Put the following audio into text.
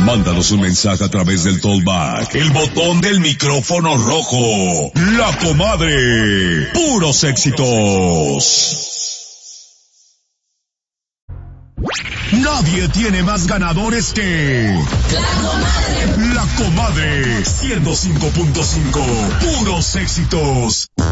Mándanos un mensaje a través del Tollback, el botón del micrófono rojo. La Comadre. Puros éxitos. Nadie tiene más ganadores que La Comadre 105.5. Puros éxitos.